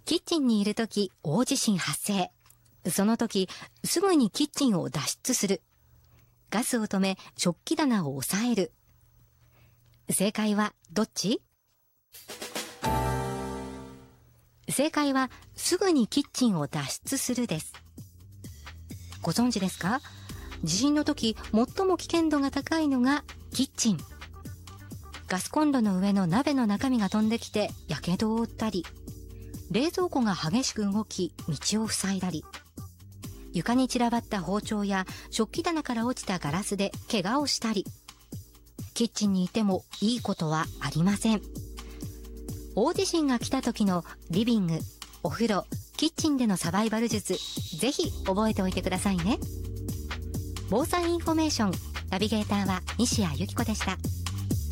キッチンにいるとき大地震発生。その時すぐにキッチンを脱出する。ガスを止め食器棚を押さえる。正解はどっち？正解はすぐにキッチンを脱出するです。ご存知ですか？地震の時最も危険度が高いのがキッチン。ガスコンロの上の鍋の中身が飛んできて火傷を負ったり、冷蔵庫が激しく動き道を塞いだり、床に散らばった包丁や食器棚から落ちたガラスで怪我をしたり、キッチンにいてもいいことはありません。大地震が来た時のリビング、お風呂、キッチンでのサバイバル術、ぜひ覚えておいてくださいね。防災インフォメーションナビゲーターは西谷由紀子でした。